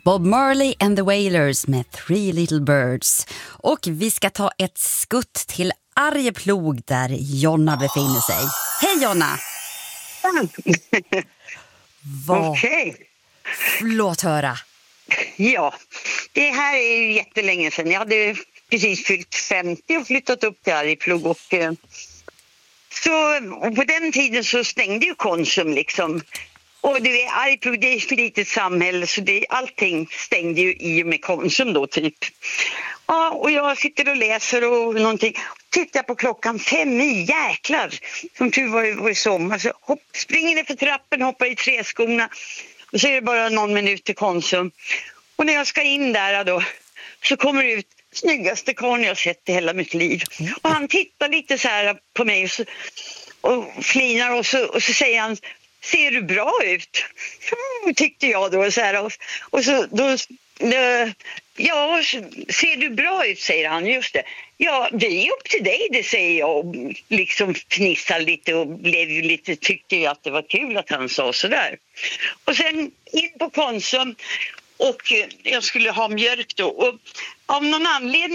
Bob Marley and the Wailers med Three Little Birds. Och vi ska ta ett skutt till Arjeplog där Jonna befinner sig. Hej Jonna! Okej. Låt höra. Ja, det här är ju jättelänge sedan. Jag hade precis fyllt 50 och flyttat upp till Arjeplog. Och på den tiden så stängde ju Konsum liksom. Och du vet, Arjeplog, det är ett för litet samhälle så allting stängde ju i och med Konsum då typ. Ja, och jag sitter och läser och någonting. Tittar på klockan 5 i, jäklar. Som tur var i sommar. Så springer ner för trappen, hoppar i träskorna. Och så är det bara någon minut till Konsum. Och när jag ska in där då så kommer det ut snyggaste karln jag sett i hela mitt liv. Och han tittar lite så här på mig och flinar och så säger han: ser du bra ut? Tyckte jag då. Så här, och så då... Ja, ser du bra ut, säger han. Just det. Ja, det är upp till dig, det säger jag. Och liksom fnissar lite och blev ju lite, tyckte ju att det var kul att han sa sådär. Och sen in på Konsum och jag skulle ha mjölk då. Och av någon anledning